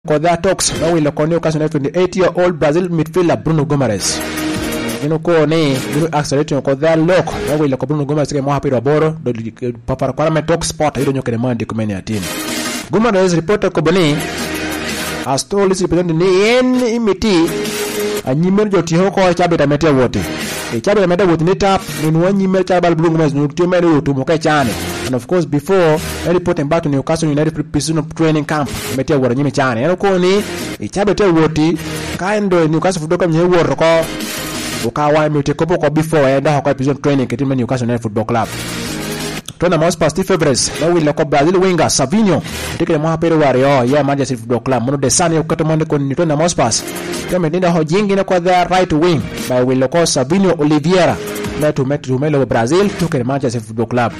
Kodha talks na will konio kaso 28-year-old Brazil midfielder Bruno Gomes. Ino ko ne Bruno accelerating Kodha lock na will ko Bruno Gomes ke mo hapiro boro do papara kwa me talk sport ido nyokere mande kumeni atini. Gomes reporter ko boni as told is representing ni en imiti anyimel joti hoko chabeta mete wote. Chabeta mete wote ni tap ni wanyimel chabal Bruno Gomes no timere wotu mo kai chane. And of course, before reporting back to Newcastle United prison training camp, metia wora nyime chane. Eno ko ni ichabete woti kaindo Newcastle Football Club nye wora ko ukawa mete kopo ko before enda hoko prison training ketima Newcastle United Football Club. Tottenham Hotspur Steve Febres na wile ko Brazil winger Savinho tikele mo hapere wario ya Manchester Football Club mono desani ukatomande ko Tottenham Hotspur. Kama ndinda ho jingine kwa the right wing by wile ko Savinho Oliveira na tumelo Brazil tukele Manchester Football Club.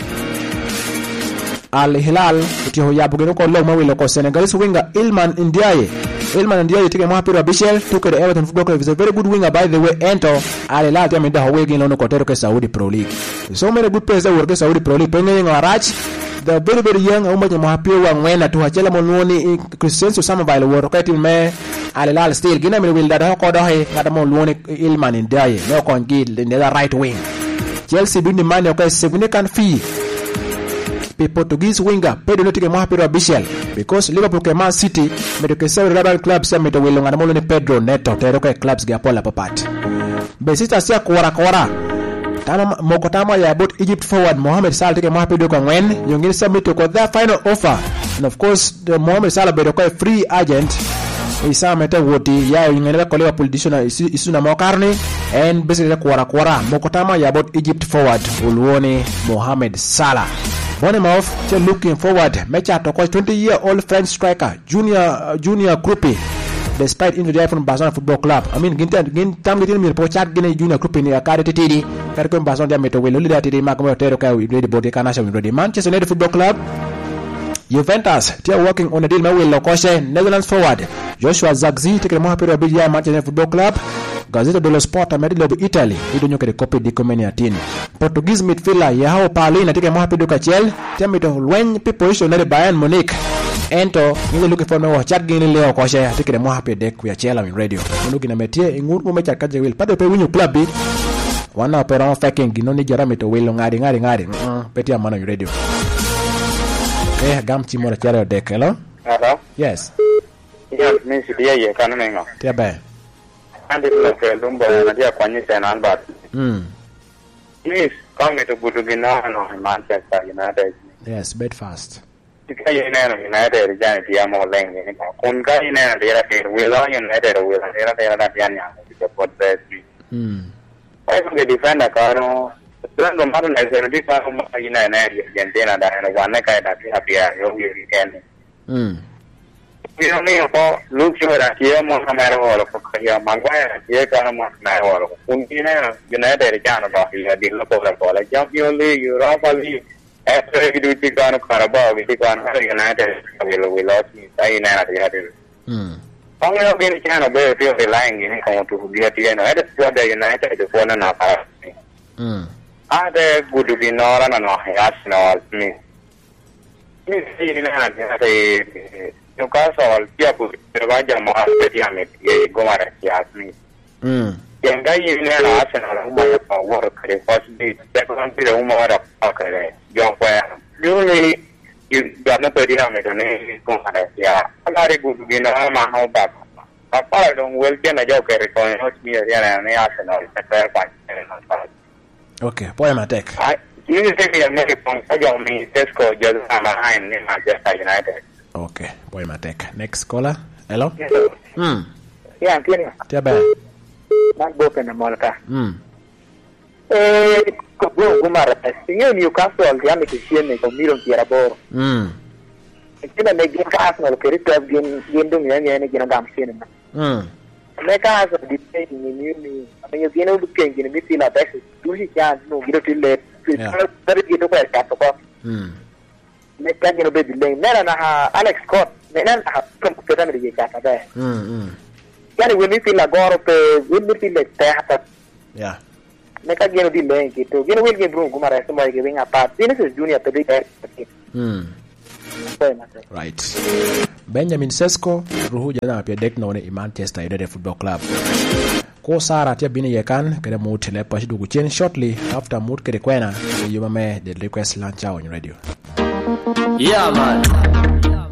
Al Hilal itiho ya bugeno ko lo mawilo ko Senegalese winger Iliman Ndiaye tike mo hapiro Bishel tuke the Everton Football Club is a very good winger by the way ento Al Hilal tiame da hawegi no ko tero ke Saudi Pro League. So many good players that work Saudi Pro League pengen ngarach the very young umba mo hapiro wa ngwena tu hachela mononi Christensen sama vile work ka team me Al Hilal still gina me will da ko do he ngada mo loni Iliman Ndiaye no ko ngid in the right wing. Chelsea dundi mani ko significant fee Portuguese winger Pedro Notike Mohapiro Bishel because Liverpool ke Man City medoke several rival clubs medo wilonga molo ni Pedro Neto teroke clubs ga pola papat besita sia kwara tama mokotama ya about Egypt forward Mohamed Salah tike Mohapiro ko ngwen yongini submit ko the final offer and of course the Mohamed Salah bedo ko free agent isa meta woti ya ngene ko Liverpool dishona isuna mokarni and besita kwara mokotama ya about Egypt forward ulwoni Mohamed Salah. Bournemouth looking forward mecha to 20-year-old French striker Junior Krupi despite injury from Barcelona Football Club. I mean tam gitin mi po chat gene Junior Krupi ni akade titidi kar ko Barcelona dia meto welo lida tidi makamo tero ka ready body kana sha ready Manchester United Football Club Juventus they are working on a deal with Lokoshe Netherlands forward Joshua Zirkzee take mo hapero bidia Manchester Football Club Gazzetta dello Sport amedilo Italy idonyo kede copy di komeni atini Portuguese midfielder Yao Paulina take mo hapero ka Chelsea temito when people show na Bayern Munich ento ngi looking for no chat gini leo Koshe take mo hapero de ku ya Chelsea in radio nuki na metie ingur mo mecha kaje will pade pe winyu club bi wana opera faking ginoni jaramito will ngari petia mana in radio gam chimo la charo de hello yes means dia ye kana menga tia ba and it like lumba na dia kwani sana anbat please come to Budugina no Manchester United yes bet fast tika yena United jana dia mo lengi kun ka ina dia ke wila United wila dia dia nya ke pot best I think the defender karo Lando maro na zero di ka mo ina na Argentina da na wana kai da pia yo weekend Yo ne po Lucio da kia mo kamera wala ko kia Maguire kia kana mo na wala kuntina United jana ba ila di lo ko la Champions League Europa League after we do the kana Carabao we kana United we lost ai na dia dia Pangyo bin kana be feel the line ni ko to dia dia no ada squad United de fona na pa Ade gudu binora na no Arsenal mi si ni na dia Newcastle dia pu terbaja mo dia me gomara ya mi yang gai ni na Arsenal mo pa work kare first day second day mo ara kare yo kwa really you got no idea me ne gomara ya agare gudu binora ma ho ba apa dong well kena jauh kare ko mi ya ne Arsenal sekar pa okay boy ma tek ni se ya me pon sa yo mi Tesco just behind ni Manchester United. Okay, boy ma tek. Next caller. Hello? Yeah, tiene. Tia ba. Nan bo pena molka. Ko bo gumara. Sinyo Newcastle ya me kishene ko Milan tira bor. Kina ne game ka Arsenal ke ritap game dum ya ne gina gam shene. Ne ka as di play ni ame gina du ken gina mi fila back. Duhi ya no giro tille. Dari gitu ko ka to ko. Ne kan gina be delay. Ne na Alex Scott. Ne na kom ko ta me di ka ta ba. Yani we mi fila goro pe we mi fila ta. Yeah. Ne ka gina delay gitu. Gina will game room gumara so mai giving apart. This is junior to be Right. Benjamin Sesko ruhu jana pia dek na i Manchester United Football Club. Ko Sara tia bini yekan kede mood telepa shidu kuchen shortly after mood kede kwena yumame the request launch on radio. Yeah man.